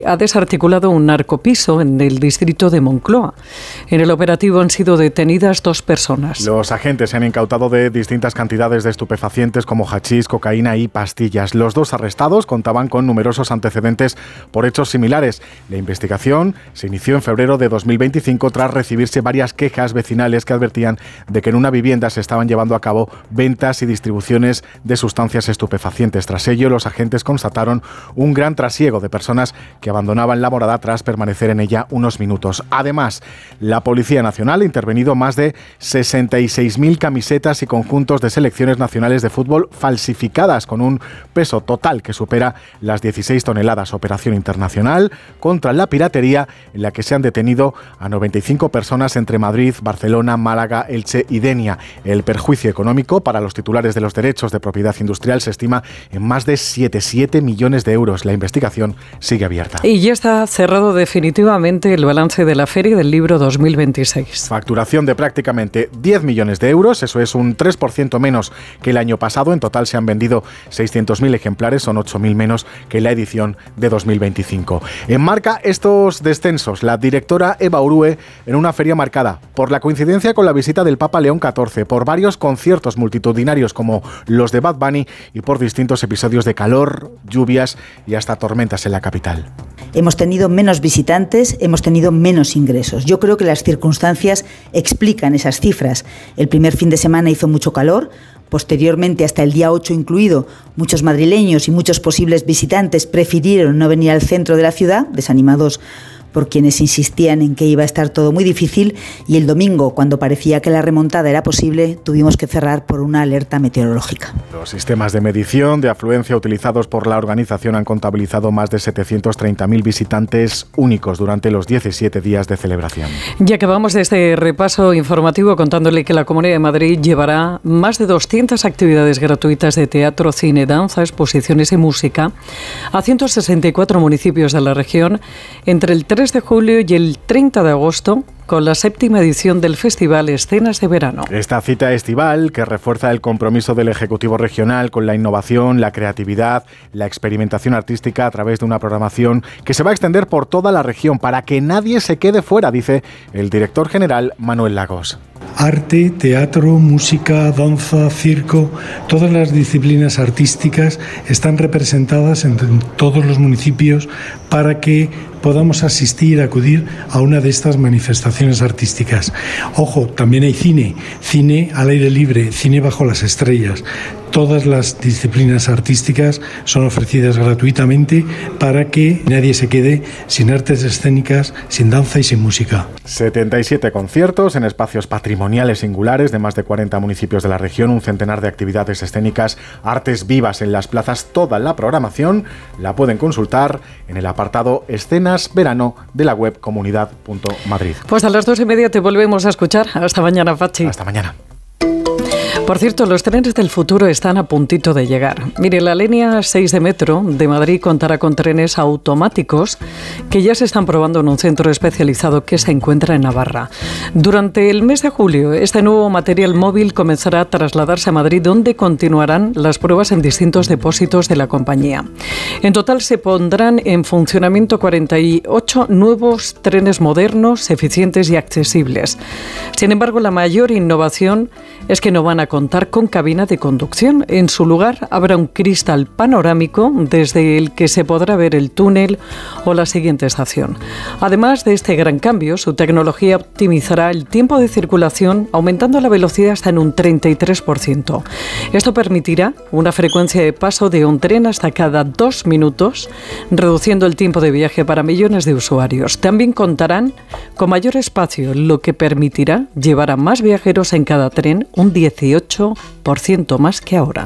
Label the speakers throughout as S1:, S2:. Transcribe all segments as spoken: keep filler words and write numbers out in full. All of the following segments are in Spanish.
S1: ha desarticulado un narcopiso en el distrito de Moncloa. En el operativo han sido detenidas dos personas.
S2: Los agentes se han incautado de distintas cantidades de estupefacientes como hachís, cocaína y pastillas. Los dos arrestados contaban con numerosos antecedentes por hechos similares. La investigación se inició en febrero de dos mil veinticinco tras recibirse varias quejas vecinales que advertían de que en una vivienda se estaban llevando a cabo ventas y distribuciones de sustancias estupefacientes. Tras ello, los agentes constataron un gran trasiego de personas que abandonaban la morada tras permanecer en ella unos minutos. Además, la Policía Nacional ha intervenido más de sesenta y seis mil camisetas y conjuntos de selecciones nacionales de fútbol falsificadas con un peso total que supera las dieciséis toneladas. Operación internacional contra la piratería en la que se han detenido a noventa y cinco personas entre Madrid, Barcelona, Málaga, Elche y Denia. El perjuicio económico para los titulares de los derechos de propiedad industrial se estima en más de setenta y siete millones de euros. La investigación sigue abierta.
S1: Y ya está cerrado definitivamente el balance de la Feria del Libro dos mil veintiséis.
S2: Facturación de prácticamente diez millones de euros, eso es un tres por ciento menos que el año pasado. En total se han vendido seiscientos mil ejemplares, son ocho mil menos que la edición de dos mil veinticinco. Enmarca estos descensos la directora Eva Urue en una feria marcada por la coincidencia con la visita del Papa León catorce, por varios conciertos multitudinarios como los de Bad Bunny y por distintos episodios de calor, lluvias y hasta tormentas en la capital.
S3: Hemos tenido menos visitantes, hemos tenido menos ingresos. Yo creo que las circunstancias explican esas cifras. El primer fin de semana hizo mucho calor, posteriormente, hasta el día ocho incluido, muchos madrileños y muchos posibles visitantes prefirieron no venir al centro de la ciudad, desanimados por quienes insistían en que iba a estar todo muy difícil, y el domingo, cuando parecía que la remontada era posible, tuvimos que cerrar por una alerta meteorológica.
S2: Los sistemas de medición de afluencia utilizados por la organización han contabilizado más de setecientos treinta mil visitantes únicos durante los diecisiete días de celebración.
S1: Ya acabamos de este repaso informativo contándole que la Comunidad de Madrid llevará más de doscientas actividades gratuitas de teatro, cine, danza, exposiciones y música a ciento sesenta y cuatro municipios de la región entre el tres de julio y el treinta de agosto, con la séptima edición del Festival Escenas de Verano.
S2: Esta cita estival, que refuerza el compromiso del Ejecutivo Regional con la innovación, la creatividad, la experimentación artística a través de una programación que se va a extender por toda la región para que nadie se quede fuera, dice el director general Manuel Lagos.
S4: Arte, teatro, música, danza, circo, todas las disciplinas artísticas están representadas en todos los municipios para que podamos asistir, acudir a una de estas manifestaciones artísticas. Ojo, también hay cine, cine al aire libre, cine bajo las estrellas. Todas las disciplinas artísticas son ofrecidas gratuitamente para que nadie se quede sin artes escénicas, sin danza y sin música.
S2: setenta y siete conciertos en espacios patrimoniales singulares de más de cuarenta municipios de la región, un centenar de actividades escénicas, artes vivas en las plazas. Toda la programación la pueden consultar en el apartado Escenas Verano de la web comunidad punto madrid.
S1: Pues a las dos y media te volvemos a escuchar. Hasta mañana, Pachi.
S2: Hasta mañana.
S1: Por cierto, los trenes del futuro están a puntito de llegar. Mire, la línea seis de metro de Madrid contará con trenes automáticos que ya se están probando en un centro especializado que se encuentra en Navarra. Durante el mes de julio, este nuevo material móvil comenzará a trasladarse a Madrid, donde continuarán las pruebas en distintos depósitos de la compañía. En total se pondrán en funcionamiento cuarenta y ocho nuevos trenes modernos, eficientes y accesibles. Sin embargo, la mayor innovación es que no van a contar con cabina de conducción. En su lugar habrá un cristal panorámico desde el que se podrá ver el túnel o la siguiente estación. Además de este gran cambio, su tecnología optimizará el tiempo de circulación, aumentando la velocidad hasta en un treinta y tres por ciento. Esto permitirá una frecuencia de paso de un tren hasta cada dos minutos, reduciendo el tiempo de viaje para millones de usuarios. También contarán con mayor espacio, lo que permitirá llevar a más viajeros en cada tren, un dieciocho por ciento más que ahora.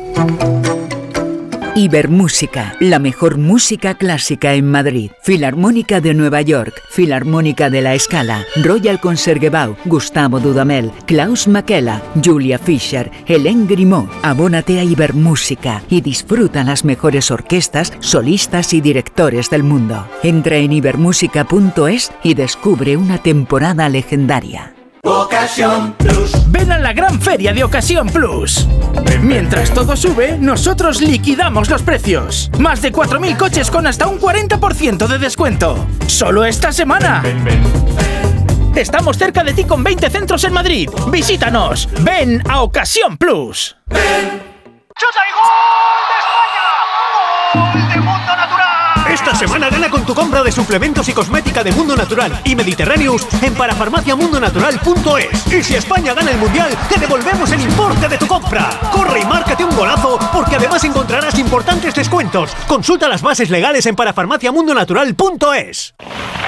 S5: Ibermúsica, la mejor música clásica en Madrid. Filarmónica de Nueva York, Filarmónica de La Scala, Royal Concertgebouw, Gustavo Dudamel, Klaus Makela, Julia Fischer, Hélène Grimaud. Abónate a Ibermúsica y disfruta las mejores orquestas, solistas y directores del mundo. Entra en ibermúsica punto es y descubre una temporada legendaria.
S6: Ocasión Plus. Ven a la gran feria de Ocasión Plus. Mientras todo sube, nosotros liquidamos los precios. Más de cuatro mil coches con hasta un cuarenta por ciento de descuento. Solo esta semana. Ven, ven, ven. Estamos cerca de ti con veinte centros en Madrid. Visítanos. Ven a Ocasión Plus. Ven.
S7: ¡Chuta y gol de España! ¡Gol de Mundo Natural! Esta semana gana con tu compra de suplementos y cosmética de Mundo Natural y Mediterraneous en parafarmacia mundo natural punto es. Y si España gana el Mundial, te devolvemos el importe de tu compra. Corre y márcate un golazo, porque además encontrarás importantes descuentos. Consulta las bases legales en parafarmacia mundo natural punto es.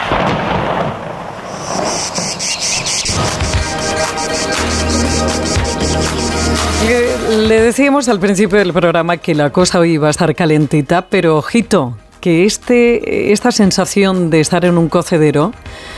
S1: Le, le decíamos al principio del programa que la cosa hoy iba a estar calentita, pero ojito, que este, esta sensación de estar en un cocedero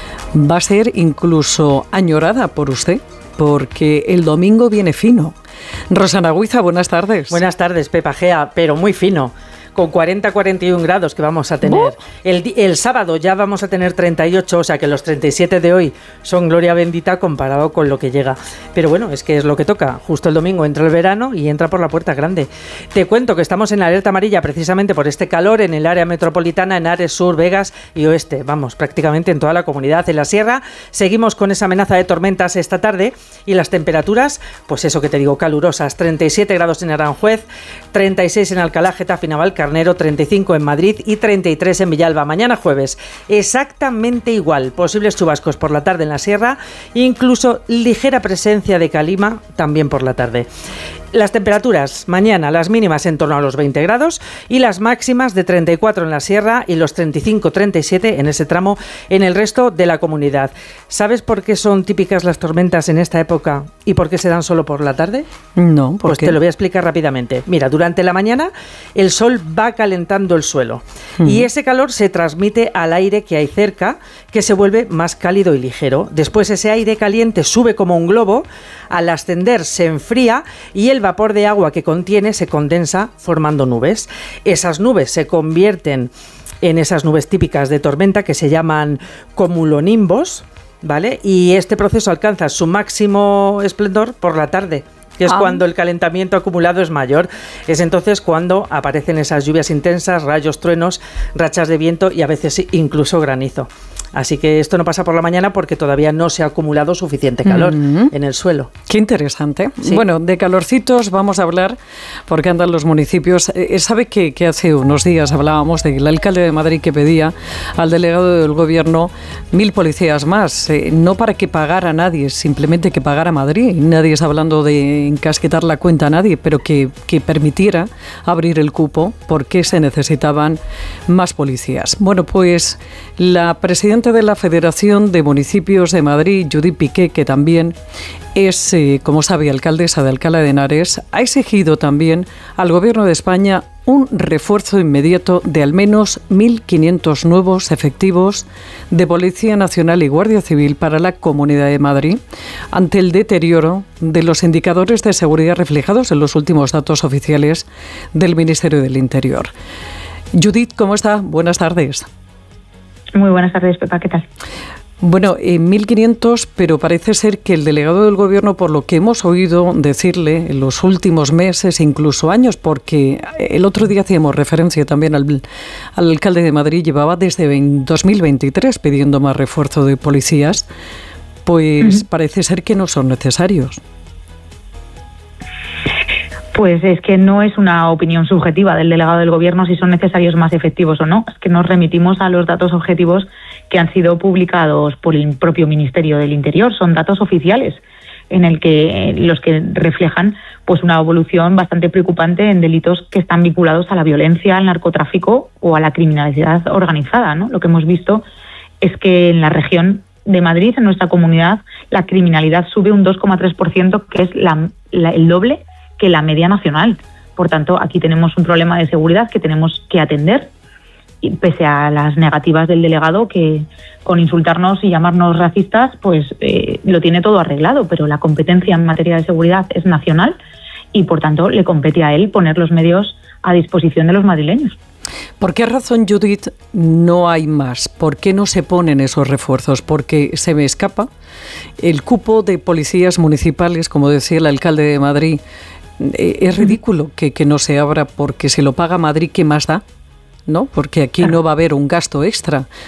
S1: va a ser incluso añorada por usted, porque el domingo viene fino. Rosana Guiza, buenas tardes.
S8: Buenas tardes, Pepa Gea, pero muy fino. Con cuarenta a cuarenta y uno grados que vamos a tener. ¿Oh? El, el sábado ya vamos a tener treinta y ocho, o sea que los treinta y siete de hoy son gloria bendita comparado con lo que llega. Pero bueno, es que es lo que toca. Justo el domingo entra el verano y entra por la puerta grande. Te cuento que estamos en la alerta amarilla precisamente por este calor en el área metropolitana, en Ares, Sur, Vegas y Oeste. Vamos, prácticamente en toda la comunidad. En la Sierra seguimos con esa amenaza de tormentas esta tarde y las temperaturas, pues eso que te digo, calurosas. treinta y siete grados en Aranjuez, treinta y seis en Alcalá, Getafe y Navalcarnero, treinta y cinco en Madrid y treinta y tres en Villalba. Mañana jueves, exactamente igual. Posibles chubascos por la tarde en la Sierra, incluso ligera presencia de calima también por la tarde. Las temperaturas, mañana las mínimas en torno a los veinte grados y las máximas de treinta y cuatro en la Sierra y los treinta y cinco treinta y siete en ese tramo en el resto de la comunidad. ¿Sabes por qué son típicas las tormentas en esta época y por qué se dan solo por la tarde?
S1: No, ¿por
S8: Pues
S1: qué?
S8: te lo voy a explicar rápidamente. Mira, durante la mañana el sol va calentando el suelo uh-huh. y ese calor se transmite al aire que hay cerca, que se vuelve más cálido y ligero. Después ese aire caliente sube como un globo, al ascender se enfría y el vapor de agua que contiene se condensa formando nubes. Esas nubes se convierten en esas nubes típicas de tormenta que se llaman cumulonimbos, ¿vale? Y este proceso alcanza su máximo esplendor por la tarde, que es ah. cuando el calentamiento acumulado es mayor. Es entonces cuando aparecen esas lluvias intensas, rayos, truenos, rachas de viento y a veces incluso granizo. Así que esto no pasa por la mañana porque todavía no se ha acumulado suficiente calor mm-hmm. en el suelo.
S1: Qué interesante.
S8: Sí.
S1: Bueno, de calorcitos vamos a hablar porque andan los municipios. Eh, ¿Sabe que, que hace unos días hablábamos del alcalde de Madrid que pedía al delegado del gobierno mil policías más? Eh, no para que pagara a nadie, simplemente que pagara Madrid. Nadie está hablando de encasquetar la cuenta a nadie, pero que, que permitiera abrir el cupo porque se necesitaban más policías. Bueno, pues la presidenta de la Federación de Municipios de Madrid, Judith Piqué, que también es, eh, como sabe, alcaldesa de Alcalá de Henares, ha exigido también al Gobierno de España un refuerzo inmediato de al menos mil quinientos nuevos efectivos de Policía Nacional y Guardia Civil para la Comunidad de Madrid, ante el deterioro de los indicadores de seguridad reflejados en los últimos datos oficiales del Ministerio del Interior. Judith, ¿cómo está? Buenas tardes.
S9: Muy buenas tardes, Pepa, ¿qué tal?
S1: Bueno, eh, mil quinientos, pero parece ser que el delegado del Gobierno, por lo que hemos oído decirle en los últimos meses, incluso años, porque el otro día hacíamos referencia también al, al alcalde de Madrid, llevaba desde dos mil veintitrés pidiendo más refuerzo de policías, pues uh-huh. parece ser que no son necesarios.
S9: Pues es que no es una opinión subjetiva del delegado del Gobierno si son necesarios más efectivos o no. Es que nos remitimos a los datos objetivos que han sido publicados por el propio Ministerio del Interior. Son datos oficiales en el que los que reflejan pues una evolución bastante preocupante en delitos que están vinculados a la violencia, al narcotráfico o a la criminalidad organizada, ¿no? Lo que hemos visto es que en la región de Madrid, en nuestra comunidad, la criminalidad sube un dos coma tres por ciento, que es la, la, el doble que la media nacional. Por tanto, aquí tenemos un problema de seguridad que tenemos que atender, y pese a las negativas del delegado, que con insultarnos y llamarnos racistas, pues eh, lo tiene todo arreglado, pero la competencia en materia de seguridad es nacional y, por tanto, le compete a él poner los medios a disposición de los madrileños.
S1: ¿Por qué razón, Judith, no hay más? ¿Por qué no se ponen esos refuerzos? Porque se me escapa el cupo de policías municipales, como decía el alcalde de Madrid, eh, es ridículo que, que no se abra porque se lo paga Madrid, ¿qué más da? ¿No? Porque aquí no va a haber un gasto extra.